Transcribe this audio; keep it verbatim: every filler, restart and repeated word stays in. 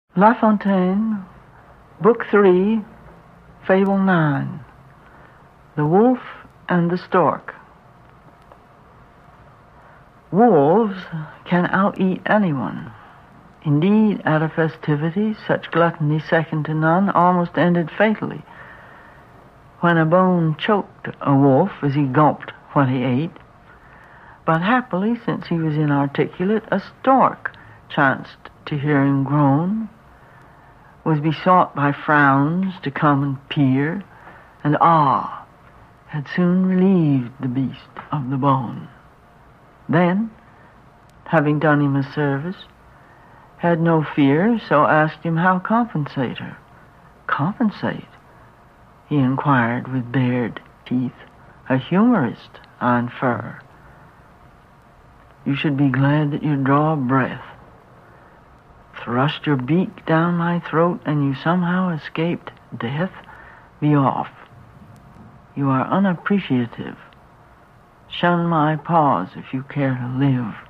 La Fontaine, Book three, Fable nine, The Wolf and the Stork. Wolves can out-eat anyone. Indeed, at a festivity, such gluttony second to none almost ended fatally, when a bone choked a wolf as he gulped what he ate. But happily, since he was inarticulate, a stork chanced to hear him groan, was besought by frowns to come and peer, and ah, had soon relieved the beast of the bone. Then, having done him a service, had no fear, so asked him how compensate her. Compensate? He inquired with bared teeth. A humorist, I infer. You should be glad that you draw a breath. Thrust your beak down my throat, and you somehow escaped death? Be off. You are unappreciative. Shun my paws if you care to live.